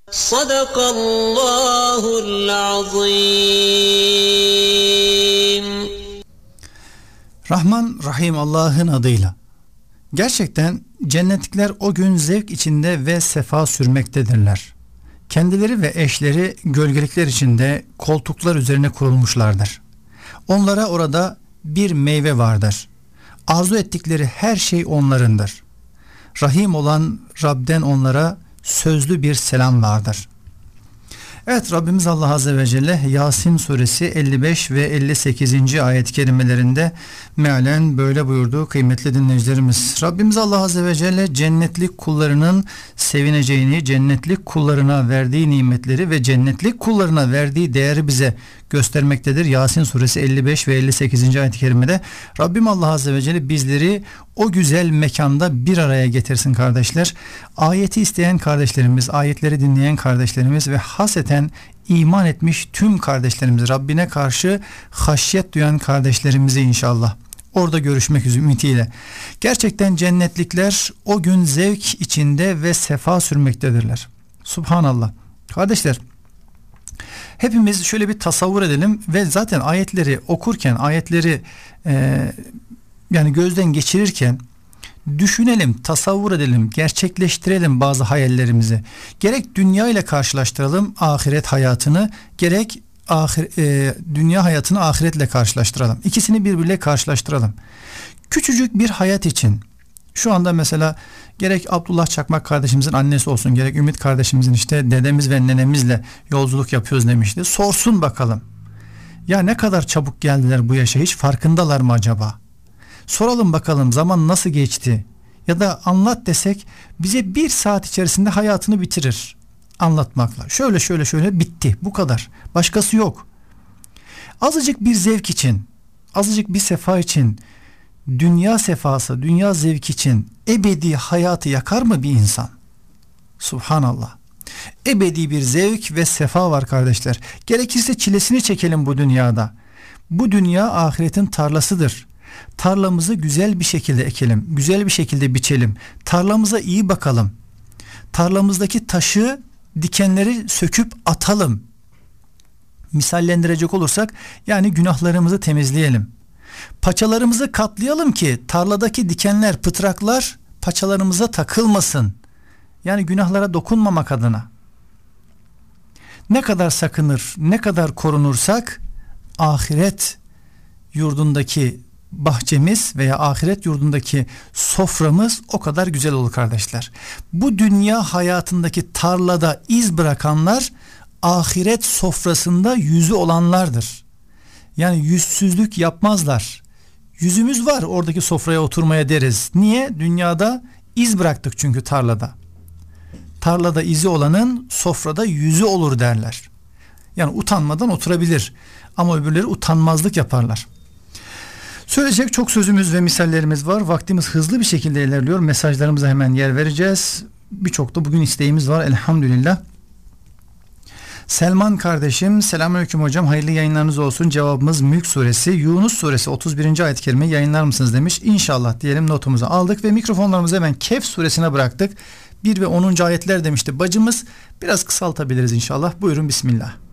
Sadakallahul azim. Rahman Rahim Allah'ın adıyla. Gerçekten cennetlikler o gün zevk içinde ve sefa sürmektedirler. Kendileri ve eşleri gölgelikler içinde koltuklar üzerine kurulmuşlardır. Onlara orada bir meyve vardır. Arzu ettikleri her şey onlarındır. Rahim olan Rab'den onlara sözlü bir selam vardır. Evet, Rabbimiz Allah Azze ve Celle Yasin suresi 55 ve 58. ayet-i kerimelerinde mealen böyle buyurdu kıymetli dinleyicilerimiz. Rabbimiz Allah Azze ve Celle cennetlik kullarının sevineceğini, cennetlik kullarına verdiği nimetleri ve cennetlik kullarına verdiği değeri bize göstermektedir. Yasin suresi 55 ve 58. ayet-i kerimede Rabbim Allah Azze ve Celle bizleri o güzel mekanda bir araya getirsin kardeşler. Ayeti isteyen kardeşlerimiz, ayetleri dinleyen kardeşlerimiz ve haseten iman etmiş tüm kardeşlerimiz, Rabbine karşı haşyet duyan kardeşlerimizi inşallah orada görüşmek ümidiyle. Gerçekten cennetlikler o gün zevk içinde ve sefa sürmektedirler. Subhanallah. Kardeşler, hepimiz şöyle bir tasavvur edelim ve zaten ayetleri okurken, ayetleri yani gözden geçirirken düşünelim, tasavvur edelim, gerçekleştirelim bazı hayallerimizi. Gerek dünya ile karşılaştıralım ahiret hayatını, gerek dünya hayatını ahiretle karşılaştıralım. İkisini birbiriyle karşılaştıralım. Küçücük bir hayat için şu anda mesela gerek Abdullah Çakmak kardeşimizin annesi olsun, gerek Ümit kardeşimizin işte dedemiz ve nenemizle yolculuk yapıyoruz demişti. Sorsun bakalım. Ya ne kadar çabuk geldiler bu yaşa, hiç farkındalar mı acaba? Soralım bakalım zaman nasıl geçti? Ya da anlat desek bize 1 saat içerisinde hayatını bitirir anlatmakla. Şöyle bitti, bu kadar. Başkası yok. Azıcık bir zevk için, azıcık bir sefa için, dünya sefası, dünya zevk için ebedi hayatı yakar mı bir insan? Subhanallah. Ebedi bir zevk ve sefa var kardeşler. Gerekirse çilesini çekelim bu dünyada. Bu dünya ahiretin tarlasıdır. Tarlamızı güzel bir şekilde ekelim, güzel bir şekilde biçelim. Tarlamıza iyi bakalım. Tarlamızdaki taşı, dikenleri söküp atalım. Misallendirecek olursak yani günahlarımızı temizleyelim. Paçalarımızı katlayalım ki tarladaki dikenler, pıtraklar paçalarımıza takılmasın. Yani günahlara dokunmamak adına. Ne kadar sakınır, ne kadar korunursak ahiret yurdundaki bahçemiz veya ahiret yurdundaki soframız o kadar güzel olur kardeşler. Bu dünya hayatındaki tarlada iz bırakanlar ahiret sofrasında yüzü olanlardır. Yani yüzsüzlük yapmazlar. Yüzümüz var oradaki sofraya oturmaya deriz. Niye? Dünyada iz bıraktık çünkü tarlada. Tarlada izi olanın sofrada yüzü olur derler. Yani utanmadan oturabilir ama öbürleri utanmazlık yaparlar. Söyleyecek çok sözümüz ve misallerimiz var. Vaktimiz hızlı bir şekilde ilerliyor. Mesajlarımıza hemen yer vereceğiz. Birçok da bugün isteğimiz var elhamdülillah. Selman kardeşim, selamünaleyküm hocam, hayırlı yayınlarınız olsun. Cevabımız Mülk suresi, Yunus suresi 31. ayet-i kerime yayınlar mısınız demiş. İnşallah diyelim, notumuzu aldık ve mikrofonlarımızı hemen Kehf suresine bıraktık. 1 ve 10. ayetler demişti bacımız. Biraz kısaltabiliriz inşallah. Buyurun bismillah.